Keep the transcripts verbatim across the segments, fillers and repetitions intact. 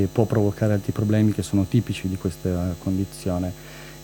può provocare altri problemi che sono tipici di questa condizione.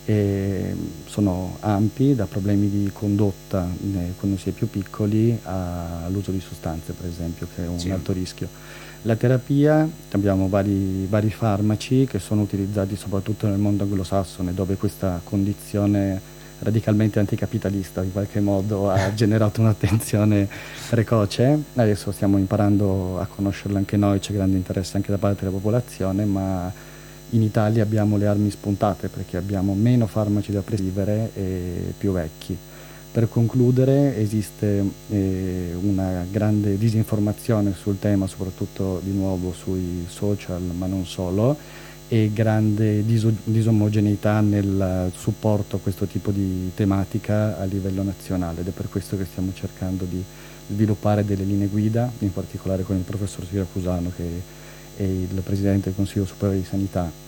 E sono ampi, da problemi di condotta eh, quando si è più piccoli all'uso di sostanze, per esempio, che è un Sì. alto rischio. La terapia, abbiamo vari, vari farmaci che sono utilizzati soprattutto nel mondo anglosassone, dove questa condizione radicalmente anticapitalista in qualche modo ha generato un'attenzione precoce. Adesso stiamo imparando a conoscerla anche noi, c'è grande interesse anche da parte della popolazione, ma in Italia abbiamo le armi spuntate perché abbiamo meno farmaci da prescrivere e più vecchi. Per concludere, esiste eh, una grande disinformazione sul tema, soprattutto di nuovo sui social, ma non solo, e grande diso- disomogeneità nel supporto a questo tipo di tematica a livello nazionale, ed è per questo che stiamo cercando di sviluppare delle linee guida, in particolare con il professor Siracusano, che è il presidente del Consiglio Superiore di Sanità,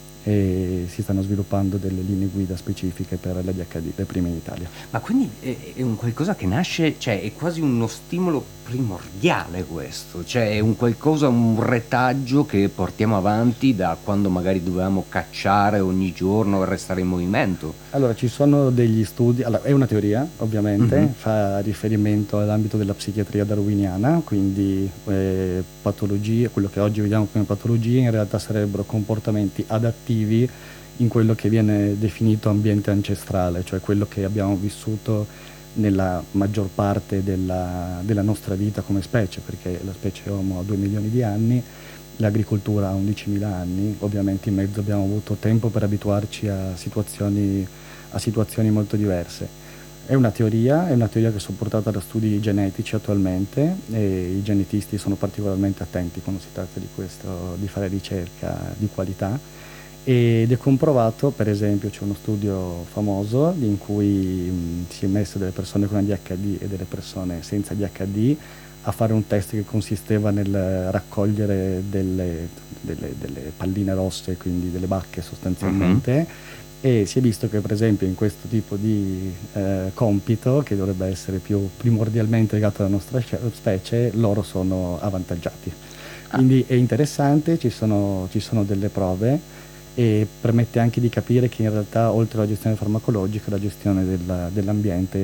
e si stanno sviluppando delle linee guida specifiche per l'A D H D, le prime in Italia. Ma quindi è, è un qualcosa che nasce, cioè è quasi uno stimolo primordiale questo, cioè è un qualcosa, un retaggio che portiamo avanti da quando magari dovevamo cacciare ogni giorno e restare in movimento. Allora, ci sono degli studi, allora, è una teoria ovviamente, Mhm. fa riferimento all'ambito della psichiatria darwiniana, quindi eh, patologie, quello che oggi vediamo come patologie in realtà sarebbero comportamenti adattivi in quello che viene definito ambiente ancestrale, cioè quello che abbiamo vissuto nella maggior parte della, della nostra vita come specie, perché la specie Homo ha due milioni di anni, l'agricoltura ha undicimila anni, ovviamente in mezzo abbiamo avuto tempo per abituarci a situazioni, a situazioni molto diverse. È una teoria, è una teoria che è supportata da studi genetici attualmente e i genetisti sono particolarmente attenti quando si tratta di questo, di fare ricerca di qualità, ed è comprovato, per esempio c'è uno studio famoso in cui mh, si è messo delle persone con A D H D e delle persone senza A D H D a fare un test che consisteva nel raccogliere delle, delle, delle palline rosse, quindi delle bacche Mhm. sostanzialmente, e si è visto che per esempio in questo tipo di eh, compito, che dovrebbe essere più primordialmente legato alla nostra sce- specie, loro sono avvantaggiati. Ah, Quindi è interessante, ci sono, ci sono delle prove, e permette anche di capire che in realtà oltre alla gestione farmacologica la gestione del- dell'ambiente